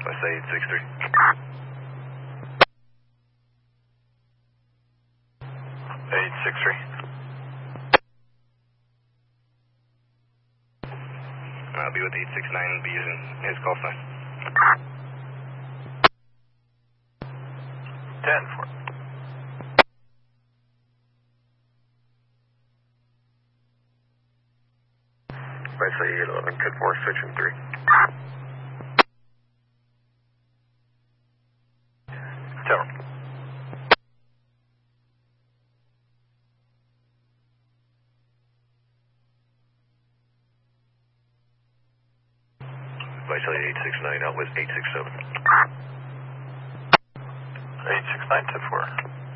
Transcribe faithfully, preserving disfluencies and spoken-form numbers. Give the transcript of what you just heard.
I say eight six three. eight six three. I'll be with eight six nine and be using his call sign. ten four. I say eleven ten four, section three. Tell him. Vitality eight six nine, out with eight six seven. eight six nine ten four.